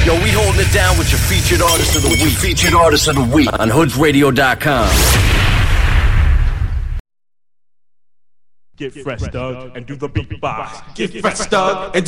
Yo, we holding it down with your featured artist of the week. Featured artist of the week on hoodsradio.com. Get fresh, Doug, and do the beatbox. Get fresh, Doug, and